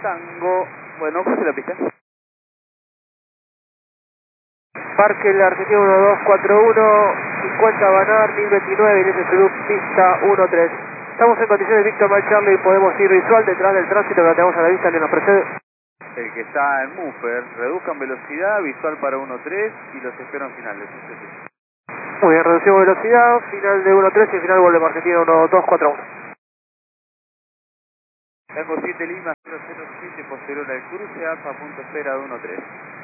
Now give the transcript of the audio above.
Tango. Bueno, cruce la pista. Parque el Argentina 1241, 50 Banar, 1029, Inés Club, pista 13. Estamos en condiciones Víctor Mike Charlie y podemos ir visual detrás del tránsito que tenemos a la vista que nos precede. El que está en Muffer, reduzcan velocidad, visual para 1.3 y los espero en finales. Muy bien, reducimos velocidad, final de 1.3 y final vuelve a Argentina 1241. Tango 7 Lima 007, posterior al cruce, alfa punto espera de 1.3.